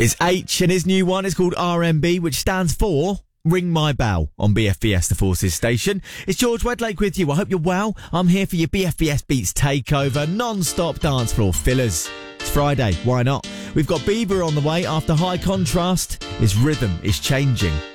It's H, and his new one is called RMB, which stands for Ring My Bell on BFBS, the Forces station. It's George Wedlake with you. I hope you're well. I'm here for your BFBS Beats takeover, non-stop dance floor fillers. It's Friday, why not? We've got Bieber on the way after High Contrast. His rhythm is changing.